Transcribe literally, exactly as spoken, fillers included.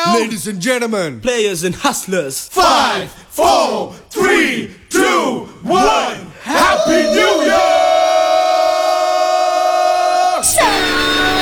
now. Ladies and gentlemen, players and hustlers. Five, four, three, two, one.